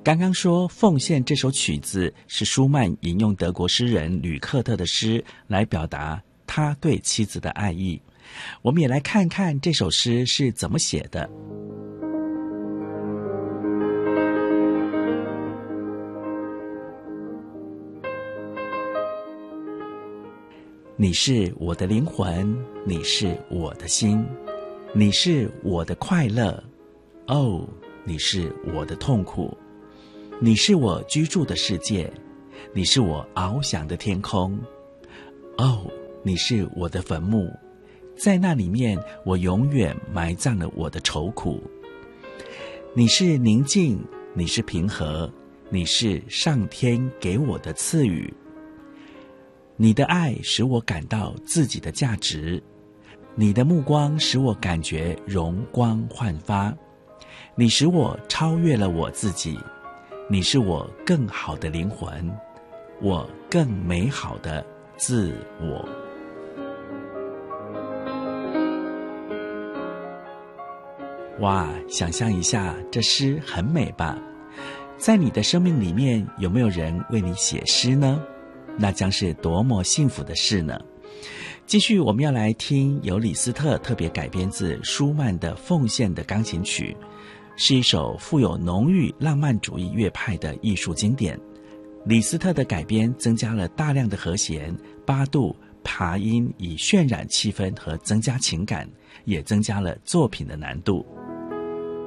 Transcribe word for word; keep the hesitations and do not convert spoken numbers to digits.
刚刚说《奉献》这首曲子是舒曼引用德国诗人吕克特的诗来表达他对妻子的爱意。我们也来看看这首诗是怎么写的。你是我的灵魂，你是我的心，你是我的快乐，哦，你是我的痛苦，你是我居住的世界，你是我翱翔的天空，哦，你是我的坟墓，在那里面我永远埋葬了我的愁苦。你是宁静，你是平和，你是上天给我的赐予。你的爱使我感到自己的价值，你的目光使我感觉容光焕发，你使我超越了我自己，你是我更好的灵魂，我更美好的自我。哇，想象一下，这诗很美吧？在你的生命里面，有没有人为你写诗呢？那将是多么幸福的事呢？继续，我们要来听由李斯特特别改编自舒曼的《奉献》的钢琴曲，是一首富有浓郁浪漫主义乐派的艺术经典。李斯特的改编增加了大量的和弦、八度、爬音，以渲染气氛和增加情感，也增加了作品的难度。